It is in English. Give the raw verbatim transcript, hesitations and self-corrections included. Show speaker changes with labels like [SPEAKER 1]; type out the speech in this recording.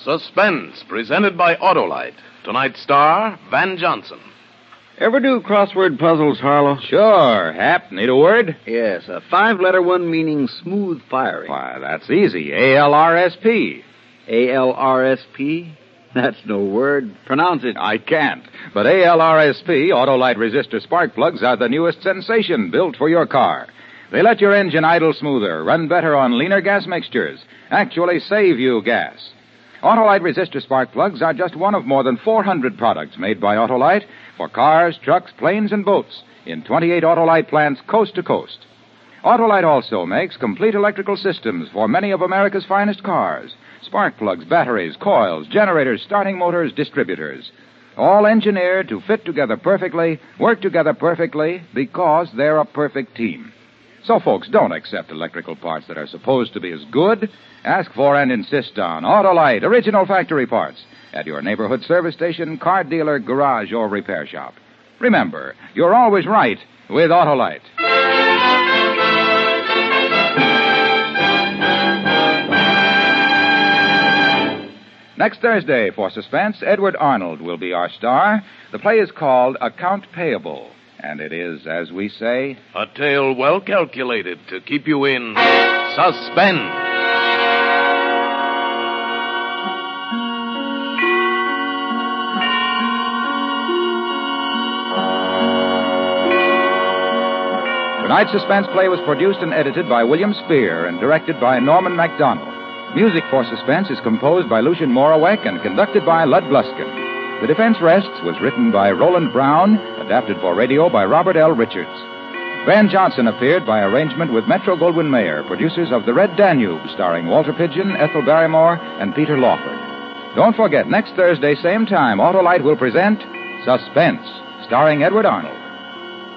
[SPEAKER 1] Suspense, presented by Autolite. Tonight's star, Van Johnson.
[SPEAKER 2] Ever do crossword puzzles, Harlow?
[SPEAKER 3] Sure. Hap, need a word?
[SPEAKER 2] Yes, a five-letter one meaning smooth firing.
[SPEAKER 3] Why, that's easy. A L R S P.
[SPEAKER 2] A L R S P? That's no word. Pronounce it.
[SPEAKER 3] I can't. But A L R S P, Autolite resistor spark plugs, are the newest sensation built for your car. They let your engine idle smoother, run better on leaner gas mixtures, actually save you gas. Autolite resistor spark plugs are just one of more than four hundred products made by Autolite for cars, trucks, planes, and boats in twenty-eight Autolite plants coast to coast. Autolite also makes complete electrical systems for many of America's finest cars. Spark plugs, batteries, coils, generators, starting motors, distributors. All engineered to fit together perfectly, work together perfectly, because they're a perfect team. So, folks, don't accept electrical parts that are supposed to be as good. Ask for and insist on Autolite original factory parts at your neighborhood service station, car dealer, garage, or repair shop. Remember, you're always right with Autolite. Next Thursday, for Suspense, Edward Arnold will be our star. The play is called Account Payable, and it is, as we say,
[SPEAKER 1] a tale well calculated to keep you in suspense.
[SPEAKER 3] Tonight's Suspense play was produced and edited by William Spear and directed by Norman MacDonald. Music for Suspense is composed by Lucien Morawek and conducted by Lud Gluskin. The Defense Rests was written by Roland Brown, adapted for radio by Robert L. Richards. Van Johnson appeared by arrangement with Metro-Goldwyn-Mayer, producers of The Red Danube, starring Walter Pidgeon, Ethel Barrymore, and Peter Lawford. Don't forget, next Thursday, same time, Autolite will present Suspense, starring Edward Arnold.